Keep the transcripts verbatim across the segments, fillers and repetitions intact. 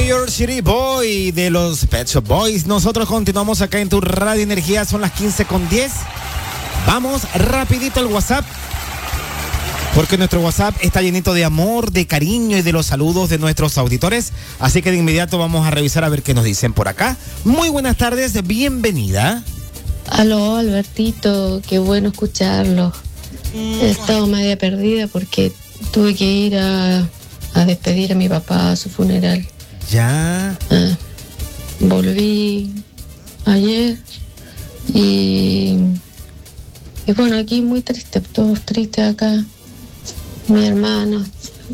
New York City Boy de los Pet Shop Boys. Nosotros continuamos acá en tu Radio Energía, son las quince con diez. Vamos rapidito al WhatsApp, porque nuestro WhatsApp está llenito de amor, de cariño y de los saludos de nuestros auditores. Así que de inmediato vamos a revisar a ver qué nos dicen por acá. Muy buenas tardes, bienvenida. Aló, Albertito, qué bueno escucharlo. He estado media perdida porque tuve que ir a, a despedir a mi papá a su funeral. Ya. Ah, volví ayer y, y bueno, aquí muy triste, todos tristes acá. Mi hermana,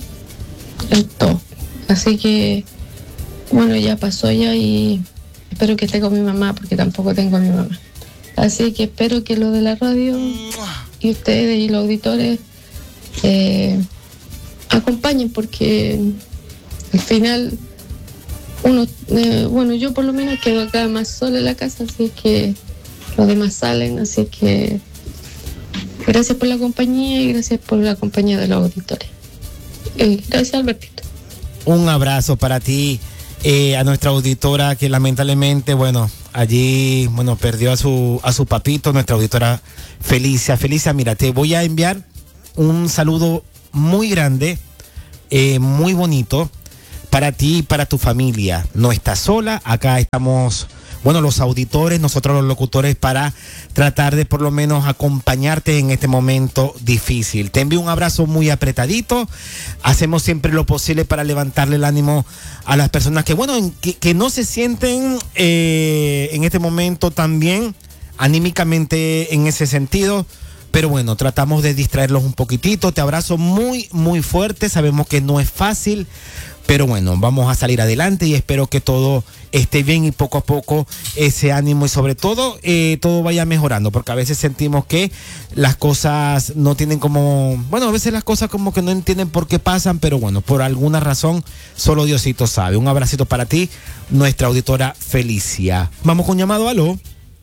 todo. Así que, bueno, ya pasó ya y espero que esté con mi mamá porque tampoco tengo a mi mamá. Así que espero que lo de la radio y ustedes y los auditores eh, acompañen, porque al final uno, eh, bueno, yo por lo menos quedo acá más sola en la casa, así que los demás salen, así que gracias por la compañía y gracias por la compañía de los auditores. Eh, gracias, Albertito. Un abrazo para ti, eh, a nuestra auditora que lamentablemente, bueno, allí, bueno, perdió a su, a su papito, nuestra auditora Felicia. Felicia, mira, te voy a enviar un saludo muy grande, eh, muy bonito para ti y para tu familia. No estás sola, acá estamos, bueno, los auditores, nosotros los locutores, para tratar de por lo menos acompañarte en este momento difícil. Te envío un abrazo muy apretadito. Hacemos siempre lo posible para levantarle el ánimo a las personas que, bueno, que, que no se sienten eh, en este momento tan bien anímicamente en ese sentido. Pero bueno, tratamos de distraerlos un poquitito. Te abrazo muy, muy fuerte. Sabemos que no es fácil, pero bueno, vamos a salir adelante y espero que todo esté bien y poco a poco ese ánimo y sobre todo eh, todo vaya mejorando, porque a veces sentimos que las cosas no tienen como, bueno, a veces las cosas como que no entienden por qué pasan, pero bueno, por alguna razón solo Diosito sabe. Un abracito para ti, nuestra auditora Felicia. Vamos con llamado, aló.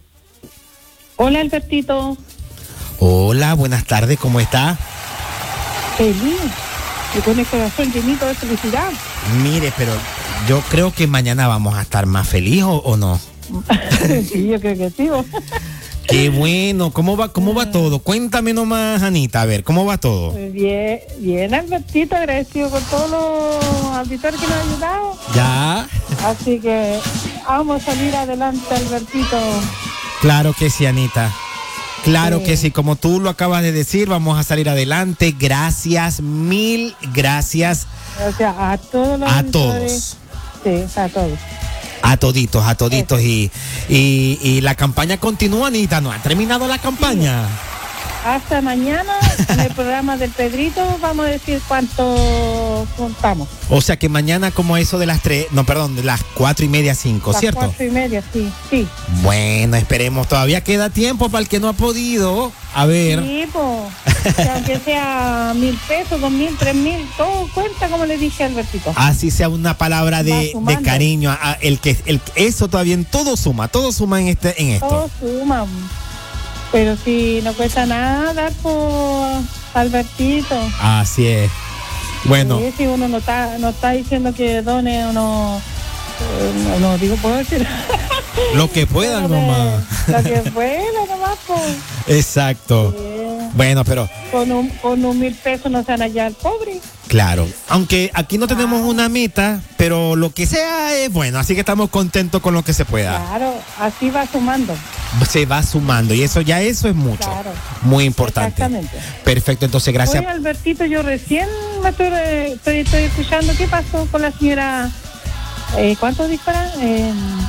Hola, Albertito. Hola, buenas tardes, ¿cómo está? Feliz. Y con el corazón llenito de felicidad. Mire, pero yo creo que mañana vamos a estar más felices, ¿o, o no? Sí, yo creo que sí. Qué bueno. ¿Cómo va, cómo va todo? Cuéntame nomás, Anita, a ver, ¿cómo va todo? Bien, bien, Albertito, agradecido con todos los auditores que nos han ayudado. Ya. Así que vamos a salir adelante, Albertito. Claro que sí, Anita. Claro Sí. que sí, como tú lo acabas de decir, vamos a salir adelante. Gracias, mil gracias. O sea, a todos los A auditores. todos. Sí, a todos. A toditos, a toditos. Y, y, y la campaña continúa, Anita. ¿No ha terminado la campaña? Hasta mañana en el programa del Pedrito vamos a decir cuánto contamos. O sea que mañana como eso de las tres, no, perdón, de las cuatro y media, cinco, Las ¿cierto? cuatro y media, sí, sí. Bueno, esperemos. Todavía queda tiempo para el que no ha podido. A ver. Sí, pues, aunque sea mil pesos, dos mil, tres mil, todo cuenta, como le dije a Albertito. Así sea una palabra Va de, sumando. de cariño. A, a el que, el, eso todavía en todo suma, todo suma en este, en esto. Todo suma. Pero si no cuesta nada dar por Albertito. Así es. Bueno, Sí, si uno no está, no está diciendo que done o no, eh, no, no digo, puedo decir. lo que puedan Pero, nomás. Lo que pueda nomás, pues. Exacto. Eh, Bueno, pero con, un, con un mil pesos no se van allá al pobre. claro, aunque aquí no tenemos una meta, pero lo que sea es bueno, así que estamos contentos con lo que se pueda. Claro, así va sumando. Se va sumando y eso ya eso es mucho. Claro. Muy importante. Exactamente. Perfecto, entonces gracias. Oye, Albertito, yo recién me estoy, estoy, estoy escuchando. ¿Qué pasó con la señora? Eh, ¿Cuánto dispara? Eh,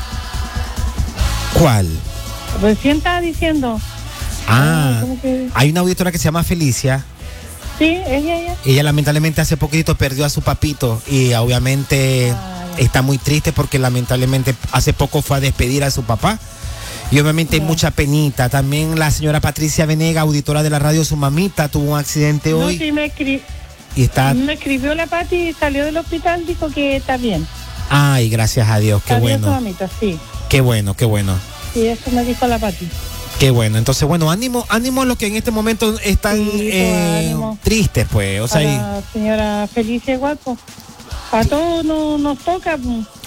¿Cuál? recién estaba diciendo. Ah, ¿cómo que? hay una auditora que se llama Felicia. Sí, ella, ella. Ella lamentablemente hace poquito perdió a su papito y obviamente Ah, ya. está muy triste porque lamentablemente hace poco fue a despedir a su papá. Y obviamente hay Ya. mucha penita. También la señora Patricia Venega, auditora de la radio, su mamita tuvo un accidente No, hoy sí, me, escri- y está... me escribió la Pati y salió del hospital, dijo que está bien. Ay, gracias a Dios, qué Está bien su bueno, mamita, sí. qué bueno, qué bueno, Sí, eso me dijo la Pati. qué bueno. Entonces, bueno, ánimo, ánimo a los que en este momento están Sí, pues, eh, ánimo. tristes, pues. O sea, A y- la señora Felicia igual, pues. A todos no, nos toca, pues.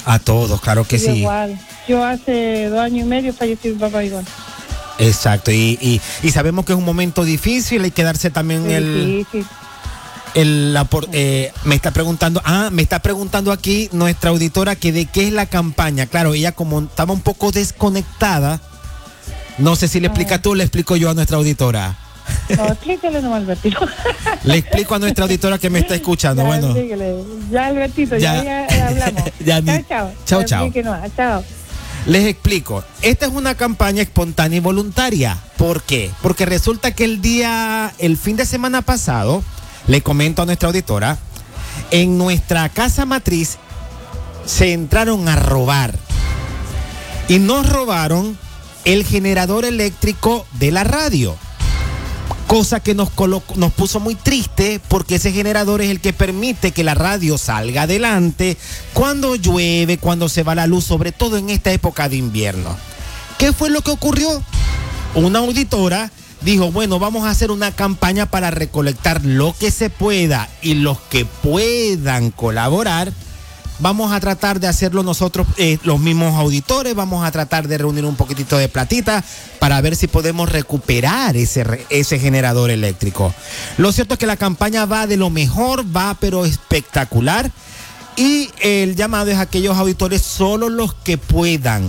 A todos, claro que Yo sí. igual. Yo hace dos años y medio falleció mi papá igual. Exacto, y, y, y sabemos que es un momento difícil, hay que darse también Sí, el... sí, sí. el la por- eh, me está preguntando, ah, me está preguntando aquí nuestra auditora que de qué es la campaña. Claro, ella como estaba un poco desconectada, no sé si le explica tú o le explico yo a nuestra auditora. No, explícale nomás, Albertito. Le explico a nuestra auditora que me está escuchando. Ya, Bueno, explíquele. Ya, Albertito, ya, Ya. ya, hablamos. Ya, chao, ni- chao. chao, chao. Explíquenos, chao. les explico. Esta es una campaña espontánea y voluntaria. ¿Por qué? Porque resulta que el día, el fin de semana pasado, le comento a nuestra auditora, en nuestra casa matriz se entraron a robar. Y nos robaron el generador eléctrico de la radio. Cosa que nos, colocó, nos puso muy triste porque ese generador es el que permite que la radio salga adelante cuando llueve, cuando se va la luz, sobre todo en esta época de invierno. ¿Qué fue lo que ocurrió? Una auditora dijo, bueno, vamos a hacer una campaña para recolectar lo que se pueda y los que puedan colaborar. Vamos a tratar de hacerlo nosotros, eh, los mismos auditores, vamos a tratar de reunir un poquitito de platita para ver si podemos recuperar ese, ese generador eléctrico. Lo cierto es que la campaña va de lo mejor, va pero espectacular, y el llamado es a aquellos auditores, solo los que puedan